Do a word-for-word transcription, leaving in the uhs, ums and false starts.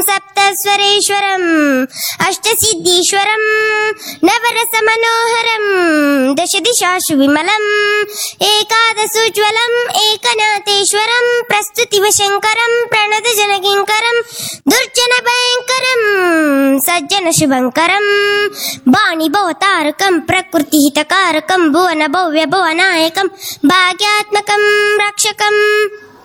సప్తస్వరేశ్వరం అష్టసిద్ధీశ్వరం నవరస మనోహరం దశ దిశాశు విమలం ఏకాదశోజ్వలం ఏకనాథేశ్వరం ప్రస్తుతివ శంకరం ప్రణత జనకింకరం దుర్జన భయంకరం సజ్జన శుభంకరం బాణి భవతారకం ప్రకృతి హితకారకం భువన భవ్య భువనాయకం భాగ్యాత్మకం రక్షకం